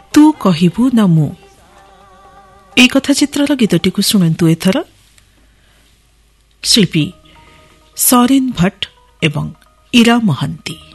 ତୁ କହିବୁ ନା ମୁଁ। ଏହି କଥାଚିତ୍ରର ଗୀତଟିକୁ ଶୁଣନ୍ତୁ ଏଥର। ଶିଳ୍ପୀ ସରେନ ଭଟ୍ଟ ଏବଂ ଇରା ମହାନ୍ତି।